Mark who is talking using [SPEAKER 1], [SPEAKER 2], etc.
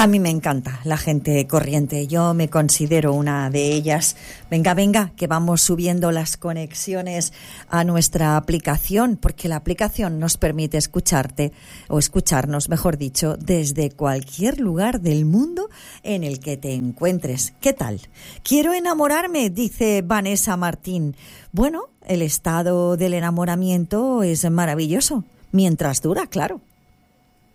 [SPEAKER 1] A mí me encanta la gente corriente, yo me considero una de ellas. Venga, que vamos subiendo las conexiones a nuestra aplicación, porque la aplicación nos permite escucharte, o escucharnos, mejor dicho, desde cualquier lugar del mundo en el que te encuentres. ¿Qué tal? Quiero enamorarme, dice Vanessa Martín. Bueno, el estado del enamoramiento es maravilloso, mientras dura, claro.